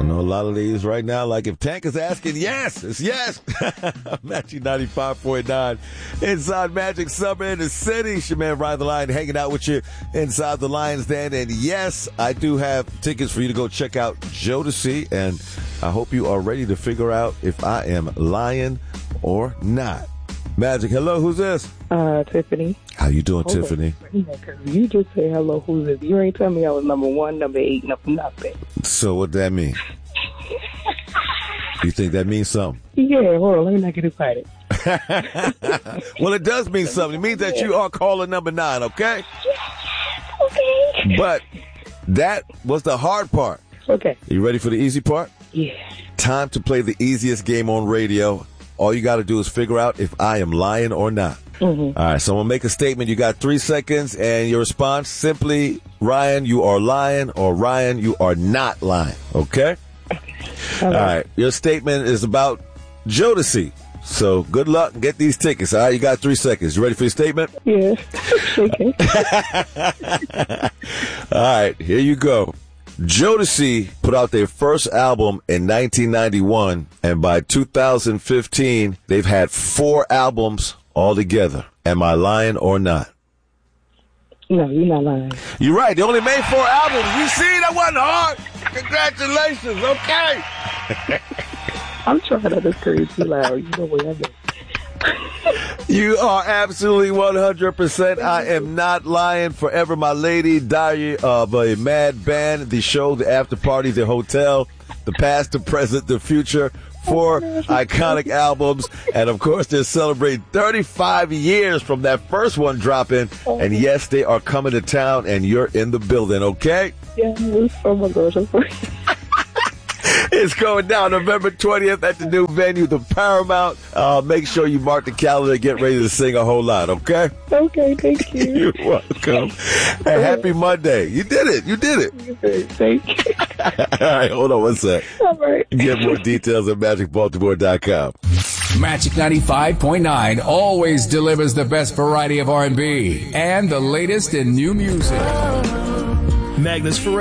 I know a lot of these right now, like if Tank is asking, yes, it's yes. Magic 95.9 inside Magic Summer in the City. It's your man Ryan the Lion hanging out with you inside the Lions Den. And yes, I do have tickets for you to go check out Jodeci. And I hope you are ready to figure out if I am lying or not. Magic, hello, who's this? Tiffany. How you doing, Tiffany? You just say hello, who's this? You ain't tell me I was number 1, number 8, nothing. So what that mean? You think that means something? Yeah, hold on, let me not get excited. Well, it does mean something. It means that you are caller number 9, okay? Okay. But that was the hard part. Okay. Are you ready for the easy part? Yeah. Time to play the easiest game on radio. All you got to do is figure out if I am lying or not. Mm-hmm. All right, so I'm going to make a statement. You got 3 seconds, and your response simply, Ryan, you are lying, or Ryan, you are not lying, okay? All right, your statement is about Jodeci. So good luck and get these tickets, all right? You got 3 seconds. You ready for your statement? Yeah. Okay. All right, here you go. Jodeci put out their first album in 1991, and by 2015, they've had 4 albums altogether. Am I lying or not? No, you're not lying. You're right. They only made 4 albums. You see, that wasn't hard. Congratulations. Okay. I'm trying not to scream too loud. You know what I mean. You are absolutely 100%. I am not lying. Forever My Lady, Diary of a Mad Band, the show, the after party, the hotel, the past, the present, the future. 4 iconic albums. And, of course, they're celebrating 35 years from that first one dropping. And, yes, they are coming to town, and you're in the building, okay? Yeah, oh, my gosh. I'm sorry. It's going down November 20th at the new venue, the Paramount. Make sure you mark the calendar and get ready to sing a whole lot, okay? Okay, thank you. You're welcome. And happy Monday. You did it. You did it. Thank you. All right, hold on one sec. All right. Get more details at magicbaltimore.com. Magic 95.9 always delivers the best variety of R&B and the latest in new music. Magnus Forever.